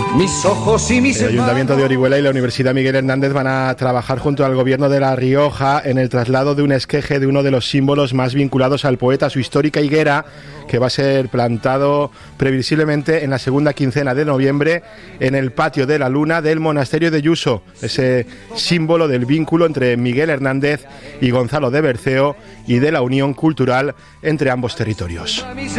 mis ojos y mis El Ayuntamiento de Orihuela y la Universidad Miguel Hernández van a trabajar junto al Gobierno de La Rioja en el traslado de un esqueje de uno de los símbolos más vinculados al poeta, su histórica higuera, que va a ser plantado previsiblemente en la segunda quincena de noviembre en el patio de la Luna del Monasterio de Yuso, ese símbolo del vínculo entre Miguel Hernández y Gonzalo de Berceo y de la unión cultural entre ambos territorios.